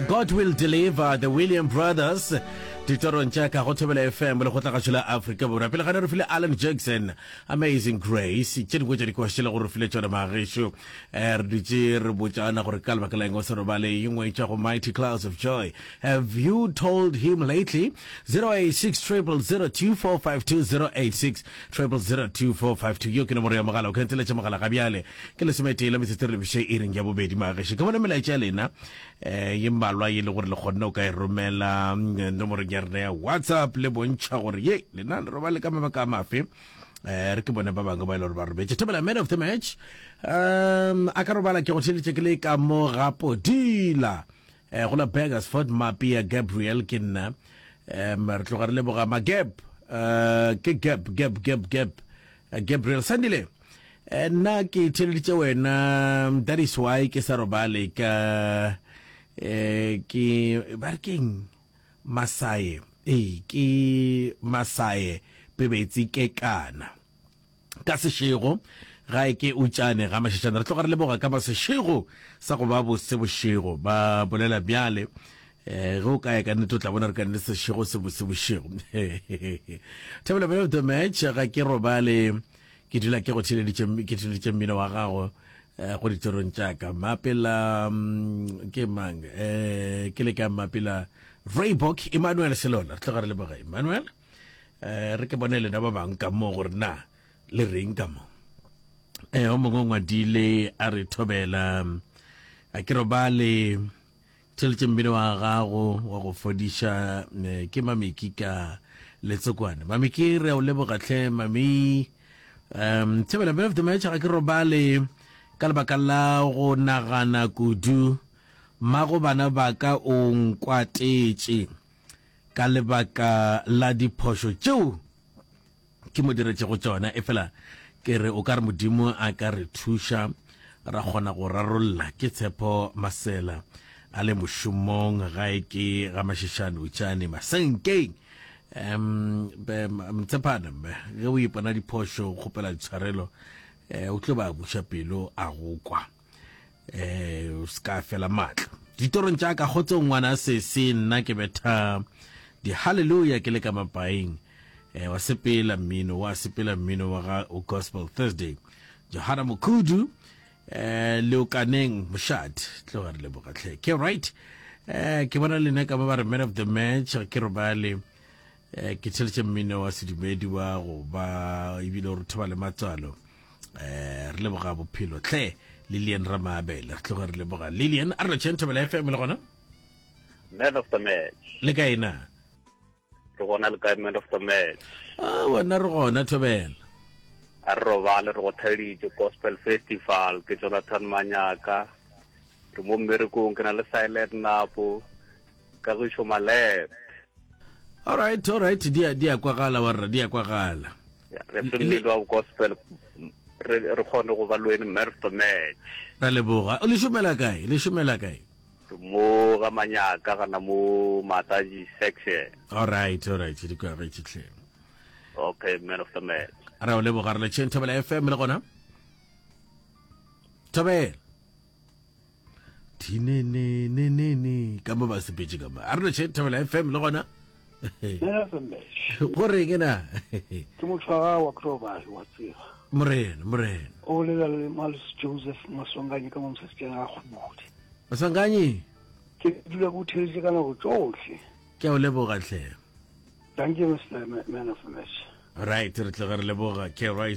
God Will Deliver, the William Brothers. Ditoron Chaka Hotebele FM, Lokotachula Africa, Rapila Rufile Alan Jackson, Amazing Grace, Chidwitch Kwashila Ruflecho Marishu, Erdijir, Bujana or Kalmakalango Sorobale, Yungway Chako Mighty Clouds of Joy. Have you told him lately? 086 0002452 086 0002452. You can Moria Magalo, Kentele Chamala Gabiale, Kelesmeti, let me tell you, she eating Yabubedi Marish. Come on, Melachelina, Yimbalwa, Lokonoka, Romela, no more. WhatsApp le boncha gore ye le nna re ba le ka mabaka mafe re ke bona ba bang ba ile re ba re betse tebela man of the match a ka robala ke go tshele ke le ka mo rapodila go la Begersford Mapia Gabriel ke nna re tloga re le boga mageb ke Gabriel Sandile nna ke tshele wena that is why ke sa robale ka ke barking Masaye ki Masaye pebetsi ke kana ka seshego ga ke utšane ga mashishana re tloga re leboga ka maseshego sa go ba bose bošego ba bolela bjale go ka ya ka nnete o tla bona re ka nne seshego se bose bošego table of the match ga ke robale ke dula ke go tšheleditše mmino wa gago go ditorong tšaka mapela ke mang ke le ka mapela Raybock Emmanuel Selona tloga re le boga Emmanuel re ke bone le na ba bang ka mo gore na le reng ka mo o mongwe ngwadile a re thobela a ke robale tšhelete mmino wa gago wa go fodisha ke mamiki ka letsokwane mamiki re o lebogatlhe mami tebela man of the match ga ke robale ka lebaka la go nagana kudu mago bana ba ka o nkwatetše ka lebaka la diphošo tšeo ke mo diretse go tšona efela ke re o ka re modimo a ka re thuša ra kgona go rarolla ke tshepo masela a le mošomong gae ke ga mašišane utšane masenkeng mtshepana ge o ipona diphošo kgopela ditshwarelo o tlo ba buša pelo a go kwa ska fela matla ditorong tša ka gotse ngwana se nna ke betha di hallelujah ke le ka mapaeng wa sepela mmino wa ga o Gospel Thursday Johana Mukudu le o kaneng moshad tloga re le bogatlhe ke right ke bona le nna ka ba re man of the match ke robale ke tšhelete mmino wa sedumedi wa go ba ebile re thoba le matswalo re le boga bophelo tle Lilian Ramabel tloga re le boga Lilian a re tšhenthabela FM le gona man of the match le ka ena re gona le ka man of the match wena re gona thobela a re robale re go thaditše Gospel Festival ke Jonathan Manyaka re mo mmerekong ke na le Silent Napo ka go šoma lep all right dia kwagala warra dia kwagala re fenilwa gospel re kgone go ba lwene man of the match ra leboga o le šomela kae mo ga Manyaka kana mo Mataji section all right di kwa re tšhihle okay man of the match ra o leboga re le tšhenthabela FM le gona thabela tinene ka mo ba sepetše ka ba a re le tšhenthabela FM le gona gore ke na ke motshwara wa Kroba wa tsira morena o le le Malus Joseph Masonganye ka mo mosetseng a khubudi Masonganye ke dula go theletse kana go tsohle ke o leboga hle thank you Mr. Man of the match right re tla re leboga ke right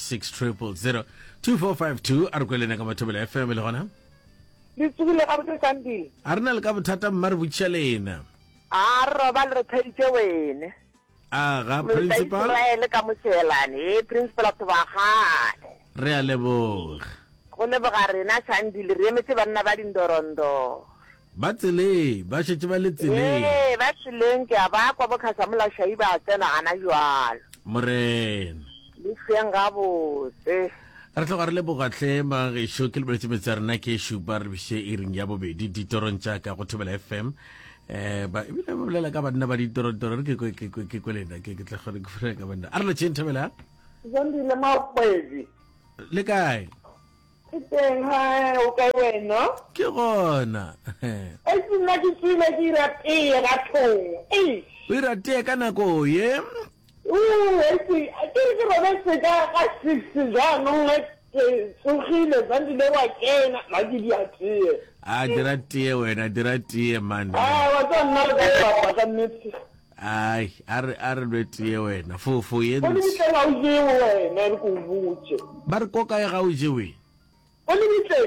086 a re kwelena ka mathobela FM le gona le tsugile ga botse sandile a rena le ka bothata mmare botšhelena a roba le thaditše wene ga principal Israel ka moselane principal of bagane re a leboga go leboga rena sandile re emetse banna ba dindorondo ba tsele ba šetse ba le tseleng ba tseleng ke a ba kwa bokhasa molašai ba tsena gana jwalo morena le feng ga botse re tloga re lebogatlhe magešo ke lebeletse metsa rena ke šupa re biše e reng ya bobedi ditorong tša ka go thobela FM ebile ba bolela ka banna ba ditorotoro re ke kwelena ke tla gore ke bolela ka banna a re le tšhenthabela Zondile Mapwezi le kae Iteng ha o ka wena. ke gona E sina ke tsile ke ratile ka thong. o irate ka nako ye Esi, ke robe se ka 6 jaanong ke tsogile le wa kena la ke di atie. a diratie wena diratie man Wa tsona le ka ka nnete. ai a re lwetie wena fofo ye O le bitla o je wena re go botse. ba re koka ya ga o jewe O le bitla.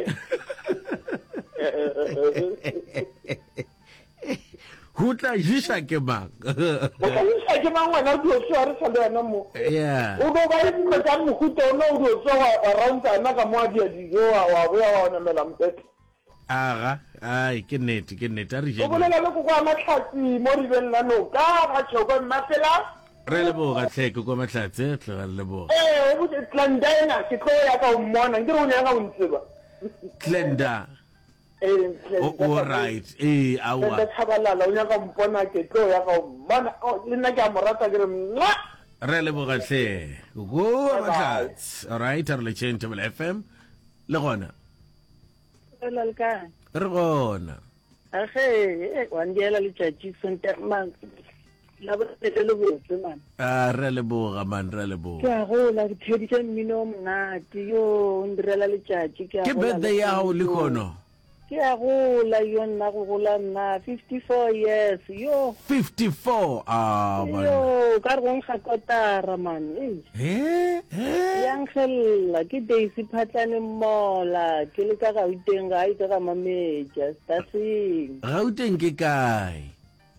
ho tla jisa ke mang O ka isa ke mang wena go tswa re sa le yana mo. yeah O go ba le mo tsa mo go tona o go tswa around ana ka mo dia dijo wa boya wa na mela mpete. aga ai ke nete a re je O bolela le go kwa matlhatsi mo re bella no ka ga tshoko mafela. re le bo ga tlheke ko matlatse tle ga le bo O botse Clandina ke tlo ya ka o mmona ke re o ne ga o ntseba. Glenda Clandina. all right awa Ke tshabalala o nyaka mpona ke tlo ya ka o mmona le nna ke a morata ke re mwa. re le bo ga tle go matlatse all right re le Changeable FM le gona Hola ka. re gona Age, wandiela le tjatji Sonterman. La botse le botse man. re le bo ga man re le bo Ke a gola ke theditse mmino monate yo ndirela le tjatji ke a ke gola. birthday ya hao le kono Ke a gola yo nna go gola nna 54 years yo. 54 man Yo ka re go nkga kotara man. Yang khella ke Daisy Phatlane mola ke le ka ga uteng ga ite ga mameja stasing. gauteng ke kae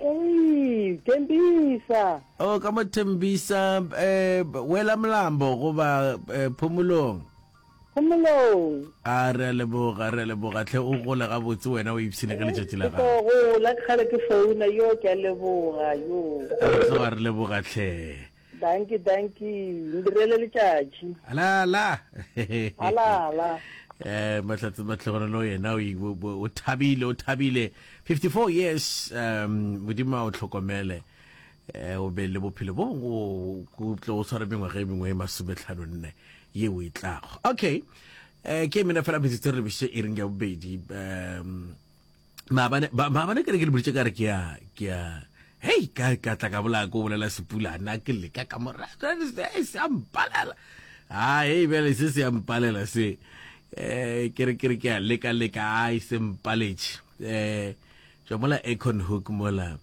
Tembisa. o ka mo Tembisa wela mlambo goba phomolong Homolong. a re leboga tle o gola ga botse wena o ipsine ka letšatši la Ko gago go la khale ke founa yo ke a leboga yo. re tloga re leboga tle Danki ndirele le tjatji. alala Ala. mahlatse matlhegona lo yena o thabile 54 years modimo o tlhokomele o be le bophelo bo go tlo o tshware mengwaga e mengwe e masometlhanonne ye o e tlago okay ke mena fela metsitse re bise e reng ya bobedi maabane kere ke le boditse kare ke ya hei ka tla ka bola ko bolela sepulana ke le ka morata se ampalela bele se se ampalela se kere ke a leka ai se mpaletše jwa mola Econ Hook mola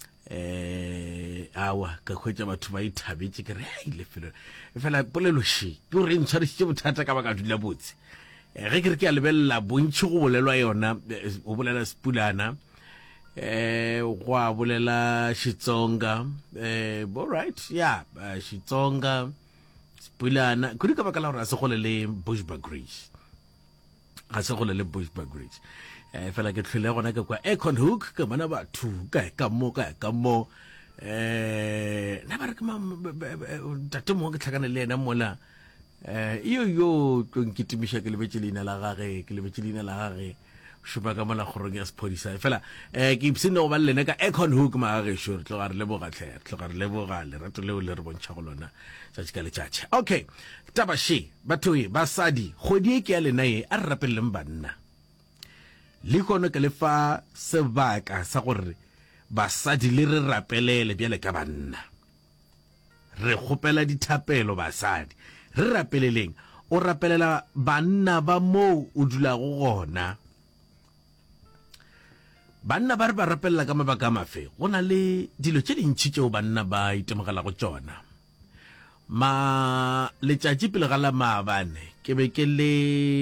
awa ka khwetša batho ba ithabetše ke re lefelo fela poleloše ke gore e ntshwarisitše bothata ka baka dula botse ge kere ke a lebelela bontši go bolelwa yona o bolela sepulana go a bolela Xitsonga alright yeah Xitsonga sepulana kudu ka baka la gore a se gole le Bushbuckridge ga se gole le Bushbuckridge fela ke tlhole gona ke kwa Econ Hook ke bona batho ka mo na ba re ke tate mo ke tlhakane le ena mola yo tlo nkitimiša ke lebetse leina la gage šupa ka mola kgorong ya sephodisa fela ke ipsene go ba le lena ka Econ Hook magagešo re tloga re leboga lerato leo le re bontšha go lona tšatši ka letšatši okay tabaše batho basadi kgodi e ke ya lena ye a re rapeleleng banna le kono ke le fa sebaka sa gore basadi le re rapelele bjale ka banna re kgopela dithapelo basadi re rapeleleng o rapelela banna ba moo o dulago gona banna ba re ba rapelela ka mabaka a mafe go na le dilo tše dintšhi tšeo banna ba itemogelago tšona letšatši pele ga la maabane ke be ke le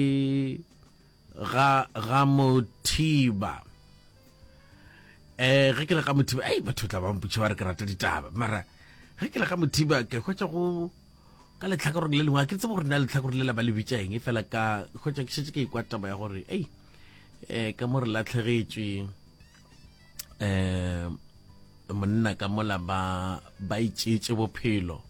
ga Mothiba ge ke le ga Mothiba batho tla ba mputše ba re ke rata ditaba mara ge ke le ga Mothiba ke hwetša go ka letlhakoreng le lengwe ke tsebe gore na letlhakoreng le la ba le bitšaeng fela ka hwetša ke šetse ke ikwa taba ya gore ka mo re latlhegetšwe monna ka mola ba itšeetše bophelo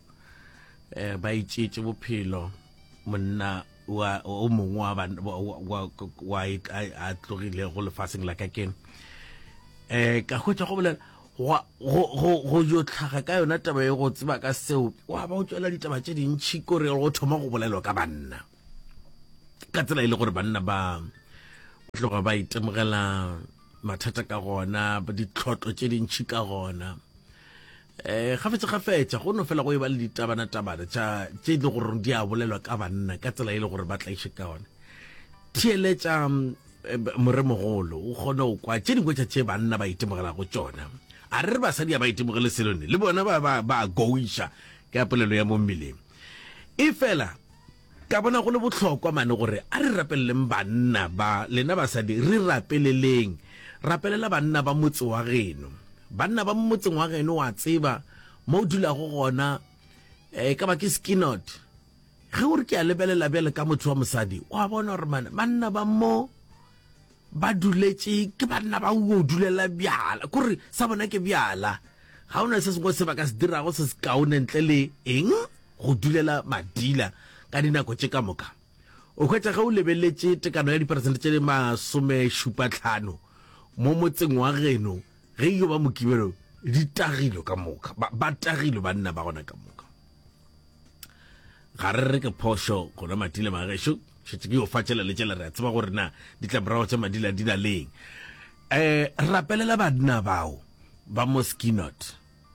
monna o mongwe wa a tlogile go lefaseng la ka kene ka hwetša go bolela go jo tlhaga ka yona taba e go tseba ka seo wa ba o tswela ditaba tše dintšhi kore go thoma go bolelwa ka banna ka tsela ile gore banna ba tloga ba itemogela mathata ka gona ba ditlhotlo tse dintšhi ka gona gafetsa go no fela go e ba le ditabana-tabana tse le gore di a bolelwa ka banna ka tsela ile gore ba tlaiše ka gona theeletša moremogolo o kgone go kwa tse dingwe tše banna ba itemogela go tsona a re basadi ba itemogele selone le bona ba goiša ka polelo ya mo mmeleng e fela ka bona go le botlhokwa mane gore a re rapeleleng banna ba lena basadi re rapelela banna ba motse wa geno banna ba motseng wa geno wa tseba mo o dulago gona ka ba ke skinot ge gore ke a lebelela bjale ka motho wa mosadi wa bona gore banna ba mo ba duletse ke banna ba o dulela bjala kore sa bona ke bjala ga o na se sengwe se ba ka se dirago se se kaone ntle le eng go dulela madila ka dinako tše ka moka o kgwetsa ge o lebeletse tekano ya diperesente tše le 75 mo motseng wa geno ge yo ba mokibelo di tagilo ka moka ba tagilo banna ba gona ka moka ga re ke phošo gona madila magešo šetse ke yo fatšela le tšela re a tseba gore na ditlamorago tša madila di na leng rapelela banna bao ba mo skinot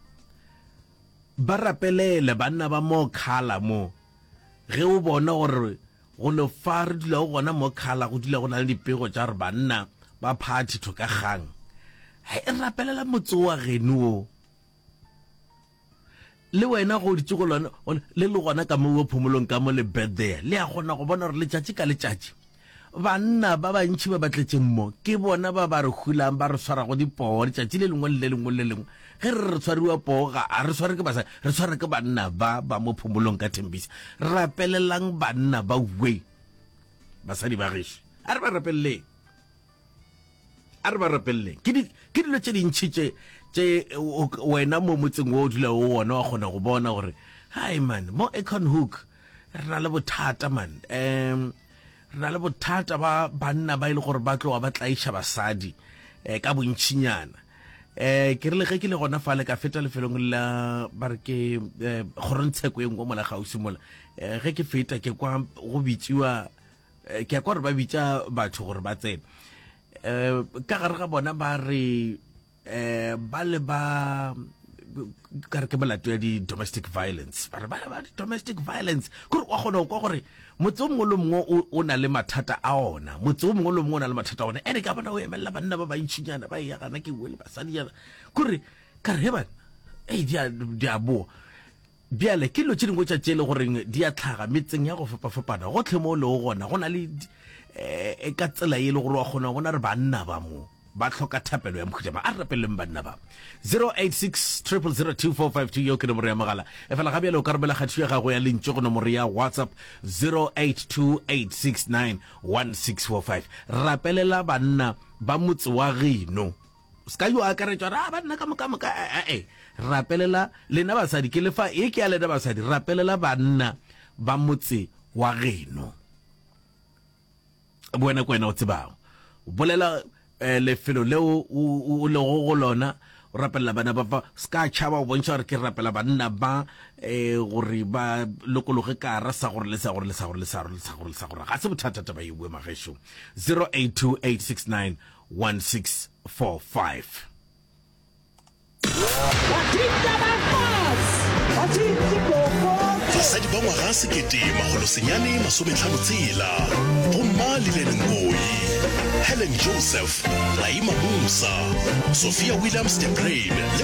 ba rapelele banna ba mo khala mo ge o bona gore go le fa re dula go gona mo khala go dula go na le dipego tša re banna ba party to ka gang e rapelela motse wa geno le wena go ditse go lona le gona ka mo phomolong ka mo le birthday le a gona go bona gore letšatši ka letšatši banna ba bantši ba batletseng mo ke bona ba re hulang ba re swara go dipoo letšatši le lengwe le lengwe ge re tshwariwa poo ga a re sware ke basadi re sware ke banna ba mo phomolong ka Thembisa rapelelang banna ba we basadi ba gešo a re ba rapeleleng ke dilo tše dintšhi tše wena mo motseng o dula o ona wa kgona go bona gore hai man mo Econhook re na le bothata man re na le bothata ba banna ba ile gore ba tloga ba tlaiša basadi ka bontšhinyana ke re le ge ke le gona fale ka feta lefelong la ba re ke kgorontsheko e nngwe mola gausi mola ge ke feta ke kwa go bitsiwa ke kwa re ba bitsa batho gore ba tsene ka gare ga bona ba re ba le ba ka re ke molato ya di-domestic violence ba di-domestic violence kore wa kgona kwa gore motse o mongwe le mongwe o na le mathata a ona motse o mongwe le mongwe o na le mathata a ona ene ka bona o emelela banna ba bantšhinyana ba eagana ke bue le basadi yana kore ka re he bana di a boa bjale ke dilo tše dingwe tša tše le goreng di a tlhaga metseng ya go fapafapana gotlhe mo le go gona go na le ka tsela e le gore wa kgona bona re banna ba mo ba tlhoka thapelo ya mokhutlama a rapeleng banna ba 086000245 yo ke nomoro ya mogala e fela ga bjale o ka romela kgatho ya gago ya lentše go nomoro ya WhatsApp 0828691645 rapelela banna ba motse wa geno ska yo akaretša ra banna ka moka rapelela lena basadi ke lefa e ke ya lena basadi rapelela banna ba motse wa geno buena kwena o tsebago bolela lefelo leo o le go lona o rapela bana ba ska tšhaba o bontšha gore ke rapela banna ba gore ba lokologe ka rasa gore ga se bothata taba e bue magešo 0828691645 basadi ba ngwaga sekete magolo senyane 56 bomma le lenengoi Helen Joseph, Laima Musa, Sophia Williams de Brain,